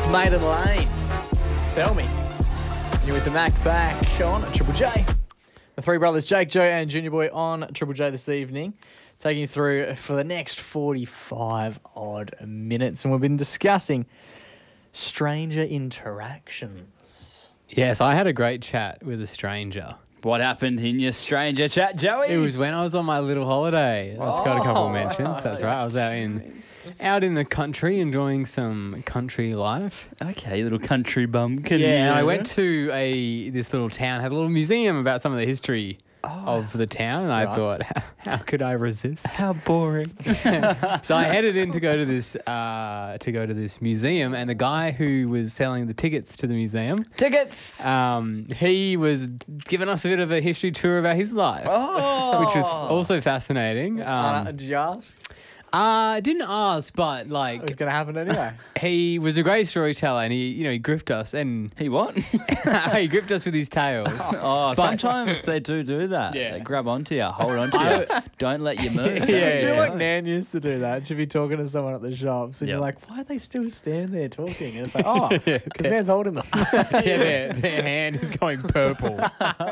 Maiden Lane. Tell me. You're with the Mac back on Triple J. The three brothers, Jake, Joe, and Junior Boy on Triple J this evening, taking you through for the next 45 odd minutes. And we've been discussing stranger interactions. Yes, I had a great chat with a stranger. What happened in your stranger chat, Joey? It was when I was on my little holiday. That's got a couple of mentions. That's right. I was out in the country enjoying some country life. Okay, little country bumpkin. Yeah, and I went to this little town, had a little museum about some of the history of the town, and I thought, how could I resist? How boring. So I headed in to go to this museum, and the guy who was selling the tickets to the museum, he was giving us a bit of a history tour about his life, which was also fascinating. Did you ask? I didn't ask, but It was going to happen anyway. he was a great storyteller, and he gripped us, and He what? he gripped us with his tales. Sometimes they do that. Yeah. They grab onto you, hold onto you. Don't let you move. Yeah, I feel yeah. like Nan used to do that. She'd be talking to someone at the shops, and Yep. you're like, why are they still standing there talking? And it's like, because Nan's holding them. Yeah, their hand is going purple.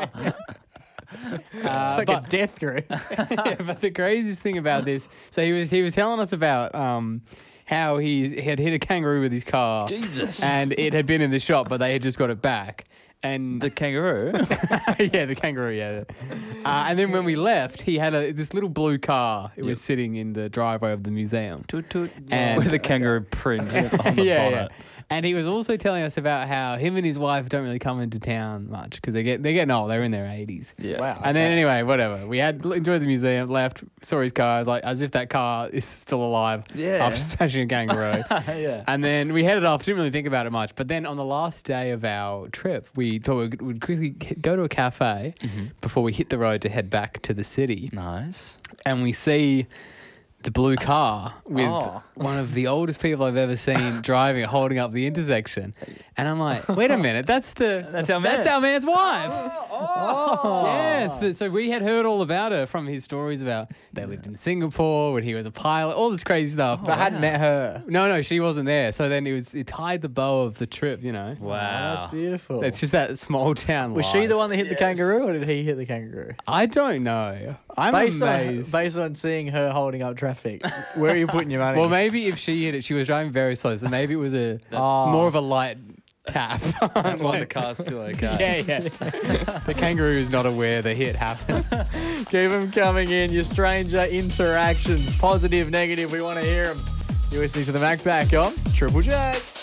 It's like a death grip. Yeah, but the craziest thing about this, so he was telling us about how he had hit a kangaroo with his car. Jesus. And it had been in the shop, but they had just got it back. And The kangaroo? yeah, the kangaroo, yeah. And then when we left, he had this little blue car. It was sitting in the driveway of the museum. Toot toot. And- With the kangaroo print on the Yeah. bonnet. And he was also telling us about how him and his wife don't really come into town much because they're getting old. They're in their 80s. Yeah. Wow. And then anyway, whatever. We had enjoyed the museum, left, saw his car, like as if that car is still alive Yeah. after smashing a kangaroo. Yeah. And then we headed off. Didn't really think about it much. But then on the last day of our trip, we thought we'd quickly go to a cafe before we hit the road to head back to the city. Nice. And we see the blue car with one of the oldest people I've ever seen driving it, holding up the intersection. And I'm like, wait a minute, that's our man's wife. Yes. So we had heard all about her from his stories about they lived in Singapore when he was a pilot, all this crazy stuff. But I hadn't met her. No, she wasn't there. So then it tied the bow of the trip, you know. Oh, that's beautiful. It's just that small town Was life. she the one that hit the kangaroo, or did he hit the kangaroo? I don't know. I'm amazed. Based on seeing her holding up traffic, where are you putting your money? Well, maybe if she hit it, she was driving very slow, so maybe it was more of a light tap. That's why the car's still okay. Yeah. The kangaroo is not aware the hit happened. Keep them coming in. Your stranger interactions, positive, negative. We want to hear them. You're listening to the Mac Back on Triple J.